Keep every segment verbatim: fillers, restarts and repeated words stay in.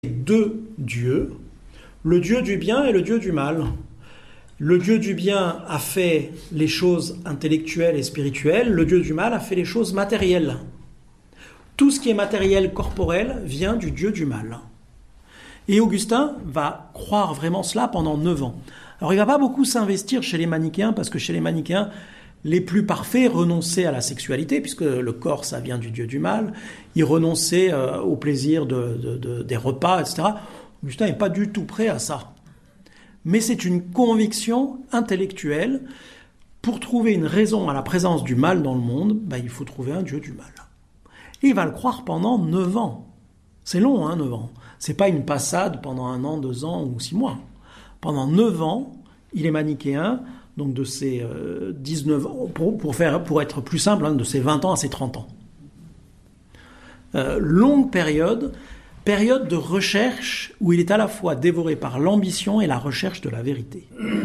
deux dieux, le dieu du bien et le dieu du mal. Le dieu du bien a fait les choses intellectuelles et spirituelles, le dieu du mal a fait les choses matérielles. Tout ce qui est matériel, corporel, vient du dieu du mal. Et Augustin va croire vraiment cela pendant neuf ans. Alors il ne va pas beaucoup s'investir chez les manichéens, parce que chez les manichéens, les plus parfaits renonçaient à la sexualité, puisque le corps, ça vient du dieu du mal. Ils renonçaient euh, au plaisir de, de, de, des repas, et cetera. Augustin n'est pas du tout prêt à ça. Mais c'est une conviction intellectuelle. Pour trouver une raison à la présence du mal dans le monde, ben, il faut trouver un dieu du mal. Et il va le croire pendant neuf ans. C'est long, hein, neuf ans. C'est pas une passade pendant un an, deux ans ou six mois. Pendant neuf ans, il est manichéen, donc de ses euh, dix-neuf ans, pour, pour, faire, pour être plus simple, hein, de ses vingt ans à ses trente ans. Euh, longue période, période de recherche où il est à la fois dévoré par l'ambition et la recherche de la vérité.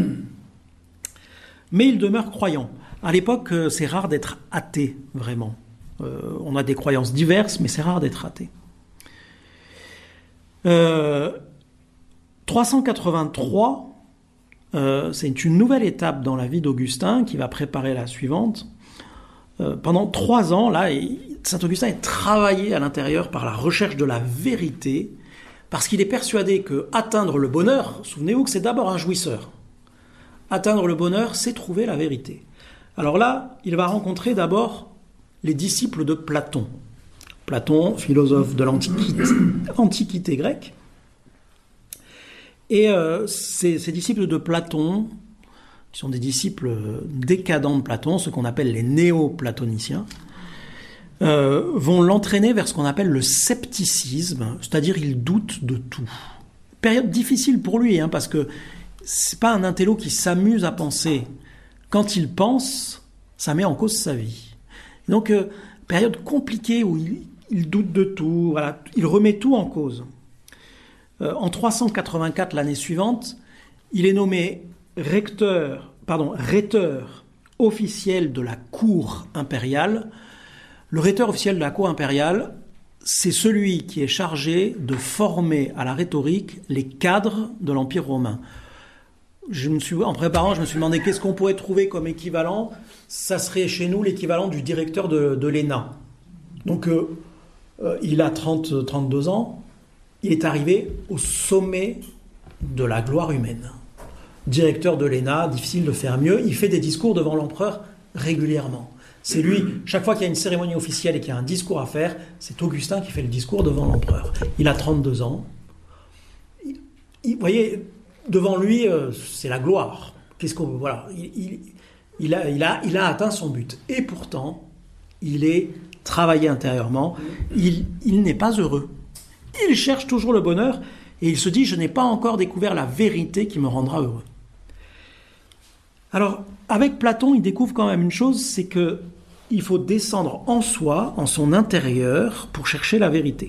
Mais il demeure croyant. À l'époque, c'est rare d'être athée, vraiment. Euh, on a des croyances diverses, mais c'est rare d'être athée. Euh, trois cent quatre-vingt-trois, euh, c'est une nouvelle étape dans la vie d'Augustin qui va préparer la suivante. Euh, pendant trois ans, là, saint Augustin est travaillé à l'intérieur par la recherche de la vérité, parce qu'il est persuadé que atteindre le bonheur, souvenez-vous que c'est d'abord un jouisseur. Atteindre le bonheur, c'est trouver la vérité. Alors là, il va rencontrer d'abord les disciples de Platon. Platon, philosophe de l'Antiquité, antiquité grecque. Et euh, ces, ces disciples de Platon, qui sont des disciples décadents de Platon, ce qu'on appelle les néo-platoniciens, euh, vont l'entraîner vers ce qu'on appelle le scepticisme, c'est-à-dire il doute de tout. Période difficile pour lui, hein, parce que c'est pas un intello qui s'amuse à penser. Quand il pense, ça met en cause sa vie. Et donc, euh, période compliquée où il, il doute de tout, voilà, il remet tout en cause. Euh, en trois cent quatre-vingt-quatre, l'année suivante, il est nommé recteur, pardon, rhéteur officiel de la cour impériale. Le rhéteur officiel de la cour impériale, c'est celui qui est chargé de former à la rhétorique les cadres de l'Empire romain. Je me suis, en préparant, je me suis demandé qu'est-ce qu'on pourrait trouver comme équivalent. Ça serait chez nous l'équivalent du directeur de, de l'E N A. Donc, euh, euh, il a trente, trente-deux ans. Il est arrivé au sommet de la gloire humaine. Directeur de l'E N A, difficile de faire mieux. Il fait des discours devant l'empereur régulièrement. C'est lui, chaque fois qu'il y a une cérémonie officielle et qu'il y a un discours à faire, c'est Augustin qui fait le discours devant l'empereur. Il a trente-deux ans. Il, il, vous voyez, devant lui, euh, c'est la gloire. Qu'est-ce qu'on, voilà, il, il, il, a, il, a, il a atteint son but. Et pourtant, il est travaillé intérieurement. Il, il n'est pas heureux. Il cherche toujours le bonheur et il se dit « je n'ai pas encore découvert la vérité qui me rendra heureux ». Alors, avec Platon, il découvre quand même une chose, c'est qu'il faut descendre en soi, en son intérieur, pour chercher la vérité.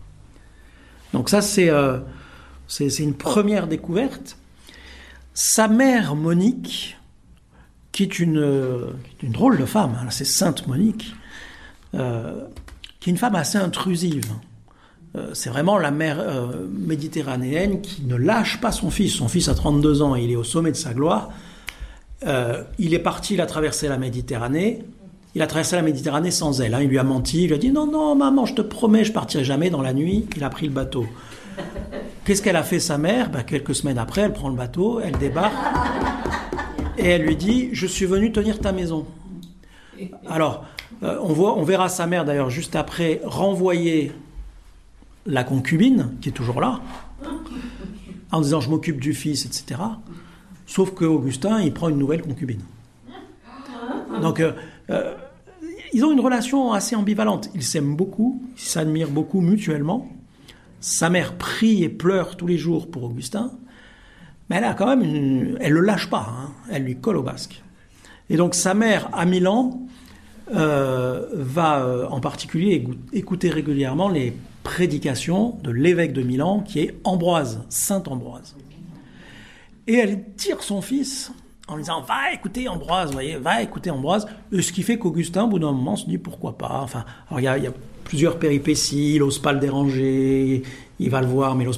Donc ça, c'est, euh, c'est, c'est une première découverte. Sa mère, Monique, qui est une, euh, une drôle de femme, hein, c'est Sainte Monique, euh, qui est une femme assez intrusive. Euh, c'est vraiment la mère euh, méditerranéenne qui ne lâche pas son fils. Son fils a trente-deux ans et il est au sommet de sa gloire. Euh, il est parti, il a traversé la Méditerranée. Il a traversé la Méditerranée sans elle. Hein. Il lui a menti, il lui a dit « Non, non, maman, je te promets, je partirai jamais dans la nuit. » Il a pris le bateau. Qu'est-ce qu'elle a fait, sa mère? Ben, quelques semaines après, elle prend le bateau, elle débarque et elle lui dit « Je suis venu tenir ta maison. » Alors, euh, on, voit, on verra sa mère, d'ailleurs, juste après, renvoyer la concubine, qui est toujours là, en disant « Je m'occupe du fils, et cetera » Sauf qu'Augustin, il prend une nouvelle concubine. Donc, euh, euh, ils ont une relation assez ambivalente. Ils s'aiment beaucoup, ils s'admirent beaucoup mutuellement. Sa mère prie et pleure tous les jours pour Augustin, mais elle a quand même une... elle le lâche pas, hein. Elle lui colle au basque. Et donc, sa mère, à Milan, euh, va euh, en particulier écouter régulièrement les prédications de l'évêque de Milan, qui est Ambroise, saint Ambroise. Et elle tire son fils en lui disant « Va écouter Ambroise, vous voyez, va écouter Ambroise ». Ce qui fait qu'Augustin, au bout d'un moment, se dit « Pourquoi pas ?» Enfin, alors il y a, il y a plusieurs péripéties, il n'ose pas le déranger, il va le voir, mais il n'ose